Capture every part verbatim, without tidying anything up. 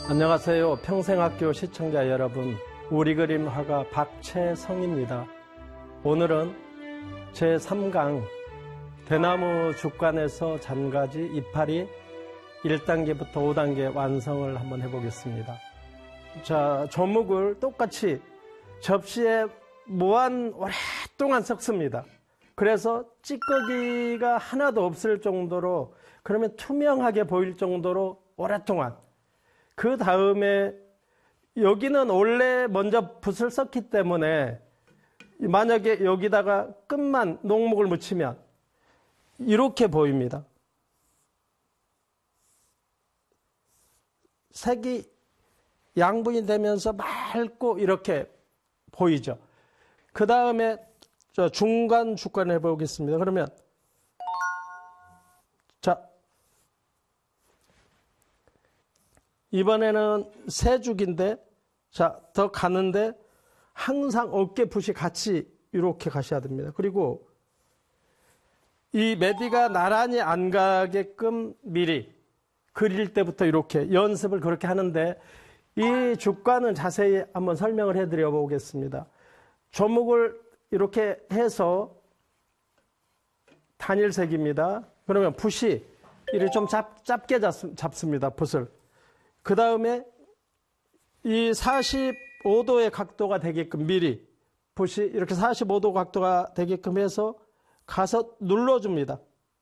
안녕하세요. 평생학교 시청자 여러분, 우리 그림 화가 박채성입니다. 오늘은 제삼 강 대나무 죽간에서 잔가지 이파리 일 단계부터 오 단계 완성을 한번 해보겠습니다. 자, 조목을 똑같이 접시에 무한 오랫동안 섞습니다. 그래서 찌꺼기가 하나도 없을 정도로, 그러면 투명하게 보일 정도로 오랫동안, 그 다음에 여기는 원래 먼저 붓을 썼기 때문에 만약에 여기다가 끝만 녹목을 묻히면 이렇게 보입니다. 색이 양분이 되면서 맑고 이렇게 보이죠. 그 다음에 저 중간 죽간을 해보겠습니다. 그러면 자, 이번에는 세 죽인데, 자, 더 가는데 항상 어깨 붓이 같이 이렇게 가셔야 됩니다. 그리고 이 메디가 나란히 안 가게끔 미리 그릴 때부터 이렇게 연습을 그렇게 하는데, 이 죽간은 자세히 한번 설명을 해드려 보겠습니다. 조목을 이렇게 해서 단일색입니다. 그러면 붓이 이렇게 좀 잡, 짧게 잡, 잡습니다. 붓을. 그 다음에 이 사십오 도의 각도가 되게끔 미리 붓이 이렇게 사십오 도 각도가 되게끔 해서 가서 눌러줍니다.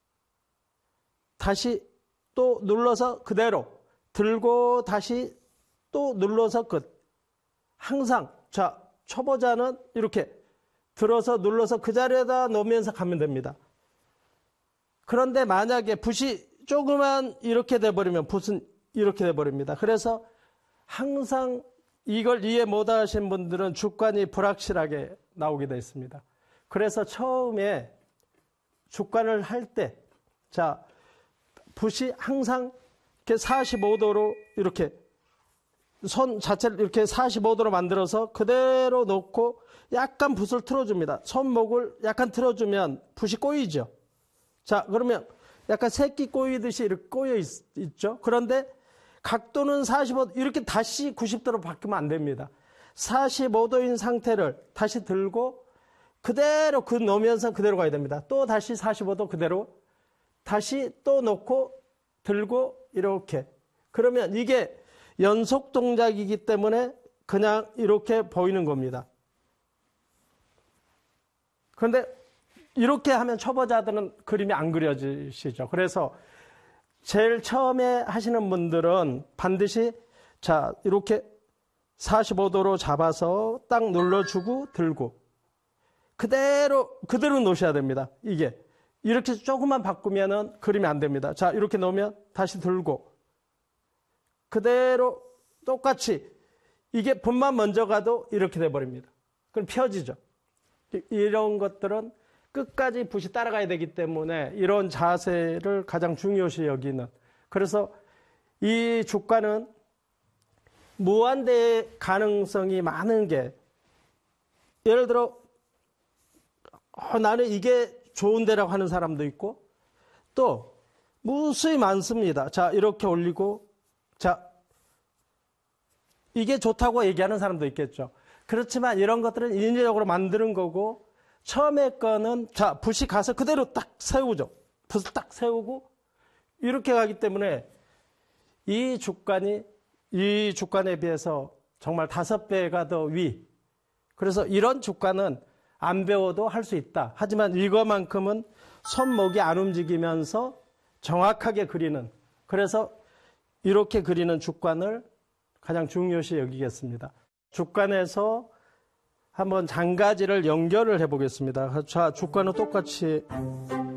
다시 또 눌러서 그대로 들고 다시 또 눌러서 끝. 항상 자, 초보자는 이렇게 들어서 눌러서 그 자리에다 놓으면서 가면 됩니다. 그런데 만약에 붓이 조그만 이렇게 돼버리면 붓은 이렇게 돼버립니다. 그래서 항상 이걸 이해 못하신 분들은 죽간이 불확실하게 나오게 되어 있습니다. 그래서 처음에 죽간을 할 때, 자, 붓이 항상 이렇게 사십오 도로 이렇게 손 자체를 이렇게 사십오 도로 만들어서 그대로 놓고 약간 붓을 틀어줍니다. 손목을 약간 틀어주면 붓이 꼬이죠. 자, 그러면 약간 새끼 꼬이듯이 이렇게 꼬여 있, 있죠. 그런데 각도는 사십오 도, 이렇게 다시 구십 도로 바뀌면 안 됩니다. 사십오 도인 상태를 다시 들고 그대로 그 놓으면서 그대로 가야 됩니다. 또 다시 사십오 도 그대로 다시 또 놓고 들고 이렇게. 그러면 이게 연속 동작이기 때문에 그냥 이렇게 보이는 겁니다. 그런데 이렇게 하면 초보자들은 그림이 안 그려지시죠. 그래서 제일 처음에 하시는 분들은 반드시 자, 이렇게 사십오 도로 잡아서 딱 눌러주고 들고 그대로 그대로 놓으셔야 됩니다. 이게 이렇게 조금만 바꾸면은 그림이 안 됩니다. 자, 이렇게 놓으면 다시 들고 그대로 똑같이, 이게 붓만 먼저 가도 이렇게 돼버립니다. 그럼 펴지죠. 이런 것들은 끝까지 붓이 따라가야 되기 때문에 이런 자세를 가장 중요시 여기는. 그래서 이 죽간은 무한대의 가능성이 많은 게, 예를 들어 어, 나는 이게 좋은데라고 하는 사람도 있고, 또 무수히 많습니다. 자, 이렇게 올리고, 자, 이게 좋다고 얘기하는 사람도 있겠죠. 그렇지만 이런 것들은 인위적으로 만드는 거고, 처음에 거는 자, 붓이 가서 그대로 딱 세우죠. 붓을 딱 세우고 이렇게 가기 때문에 이 죽간이 이 죽간에 비해서 정말 다섯 배가 더 위. 그래서 이런 죽간은 안 배워도 할 수 있다. 하지만 이거만큼은 손목이 안 움직이면서 정확하게 그리는, 그래서 이렇게 그리는 죽간을 가장 중요시 여기겠습니다. 죽간에서 한번 잔가지를 연결을 해보겠습니다. 자, 죽간은 똑같이